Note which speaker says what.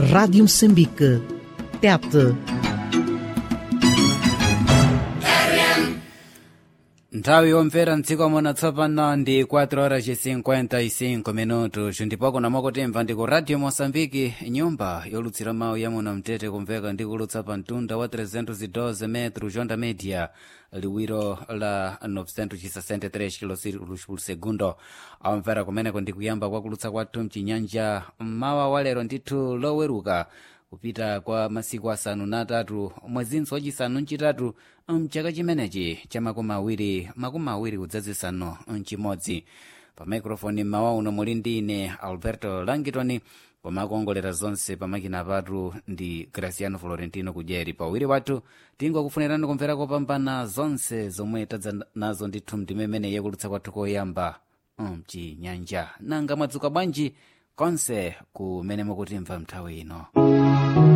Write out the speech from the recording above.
Speaker 1: Rádio Moçambique. TET.
Speaker 2: Nthawi yomvera mdziko muno tsopano ndi 4:55 minutos ndipo kuna mwakutimva ndi ku radio Moçambique, nyumba yolutsira mawu ya muno mtete, kumveka ndi kulutsa pa mtunda wa 312 metros onda media, liwiro la 963 kilosilulos por segundo. Amvera kumeneko ndi kuyamba kwa kulutsa kwathu mchinyanja mmawa walero ndithu loweruka kupita kwa masiku asanu na atatu mwezinso wachisanu mchitatu mchaka chimenechi cha makumi awiri kudzazisanu mchimodzi. Pa microfone mmawa uno muli ndi ine Alberto Langitoni, pomakuongolera zonse pamakina patu ndi Graciano Florentino Kujeri. Pawiri wathu tingokufunirani kumvera kopambana zonse zomwe tadza nazo ndithu mndimemene yakulutsa kwathu koyamba mchinyanja. Nanga mwadzuka bwanji konse kumene mukutimva mnthawi ino.